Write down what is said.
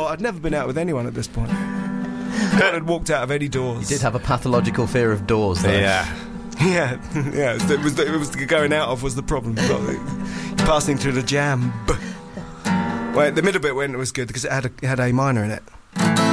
thought I'd never been out with anyone at this point. I had walked out of any doors. You did have a pathological fear of doors, though. Yeah. It was the going out of was the problem. Passing through the jam. Well, the middle bit when it was good because it had A minor in it.